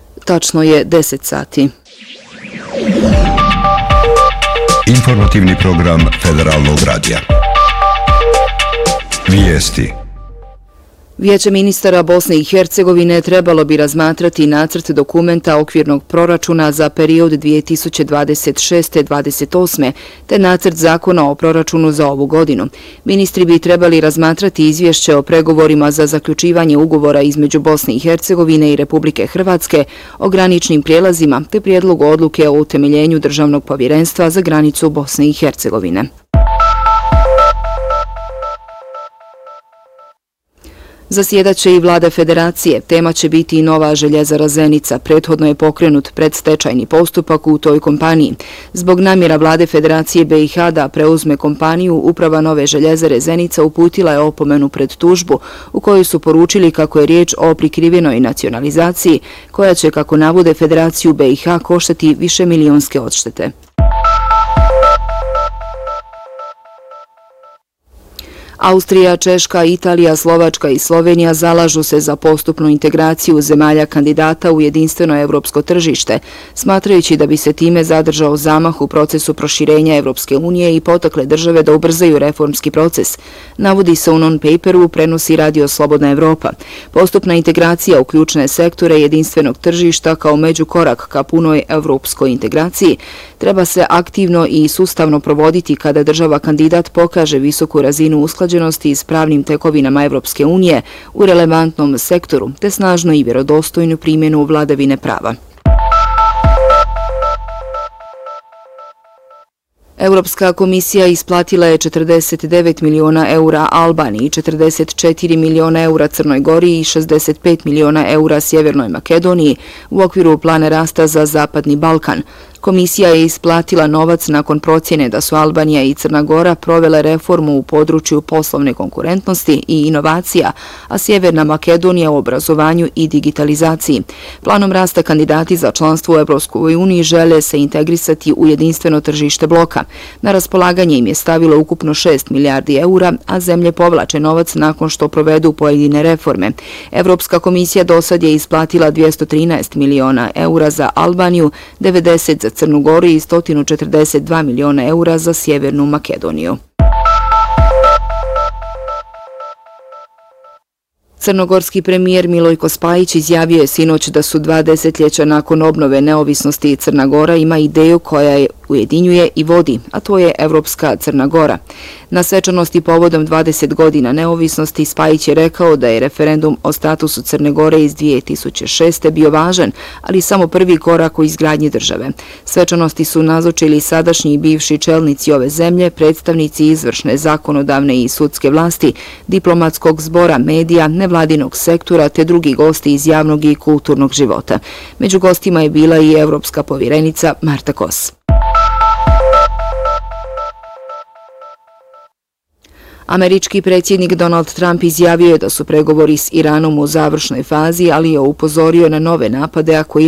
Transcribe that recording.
Tačno je 10 sati. Informativni program Federalnog radija. Vijesti. Vijeće ministara Bosne i Hercegovine trebalo bi razmatrati nacrt dokumenta okvirnog proračuna za period 2026-28. te nacrt zakona o proračunu za ovu godinu. Ministri bi trebali razmatrati izvješće o pregovorima za zaključivanje ugovora između Bosne i Hercegovine i Republike Hrvatske o graničnim prijelazima te prijedlogu odluke o utemeljenju Državnog povjerenstva za granicu Bosne i Hercegovine. Zasjedaće i vlada federacije. Tema će biti i nova željezara Zenica. Prethodno je pokrenut predstečajni postupak u toj kompaniji. Zbog namjera vlade Federacije BiH da preuzme kompaniju, uprava nove željezare Zenica uputila je opomenu pred tužbu u kojoj su poručili kako je riječ o prikrivenoj nacionalizaciji koja će, kako navode Federaciju BiH, koštati višemilionske odštete. Austrija, Češka, Italija, Slovačka i Slovenija zalažu se za postupnu integraciju zemalja kandidata u jedinstveno evropsko tržište, smatrajući da bi se time zadržao zamah u procesu proširenja Evropske unije i potakle države da ubrzaju reformski proces. Navodi se u non-paperu, prenosi Radio Slobodna Evropa. Postupna integracija u ključne sektore jedinstvenog tržišta kao međukorak ka punoj evropskoj integraciji treba se aktivno i sustavno provoditi kada država kandidat pokaže visoku razinu usklađenosti s pravnim tekovinama Evropske unije u relevantnom sektoru, te snažnu i vjerodostojnu primjenu vladavine prava. Europska komisija isplatila je 49 miliona eura Albaniji, 44 miliona eura Crnoj Gori i 65 miliona eura Sjevernoj Makedoniji u okviru plana rasta za Zapadni Balkan. Komisija je isplatila novac nakon procjene da su Albanija i Crna Gora provele reformu u području poslovne konkurentnosti i inovacija, a Sjeverna Makedonija u obrazovanju i digitalizaciji. Planom rasta kandidati za članstvo u Evropskoj uniji žele se integrisati u jedinstveno tržište bloka. Na raspolaganje im je stavilo ukupno 6 milijardi eura, a zemlje povlače novac nakon što provedu pojedine reforme. Evropska komisija dosad je isplatila 213 miliona eura za Albaniju, 90 za Crnu Goru i 142 miliona eura za Sjevernu Makedoniju. Crnogorski premijer Milojko Spajić izjavio je sinoć da su 2 desetljeća nakon obnove neovisnosti Crna Gora ima ideju koja je ujedinjuje i vodi, a to je Evropska Crna Gora. Na svečanosti povodom 20 godina neovisnosti Spajić je rekao da je referendum o statusu Crne Gore iz 2006. bio važan, ali samo prvi korak u izgradnji države. Svečanosti su nazočili sadašnji i bivši čelnici ove zemlje, predstavnici izvršne, zakonodavne i sudske vlasti, diplomatskog zbora, medija, nevladinog sektora te drugi gosti iz javnog i kulturnog života. Među gostima je bila i evropska povjerenica Marta Kos. Američki predsjednik Donald Trump izjavio je da su pregovori s Iranom u završnoj fazi, ali je upozorio na nove napade ako